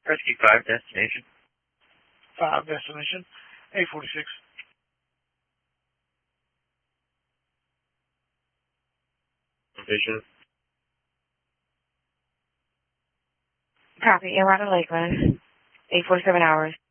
Rescue 5, destination. 5, destination. 846. Location. Copy. En route to Lakeland. 847 hours.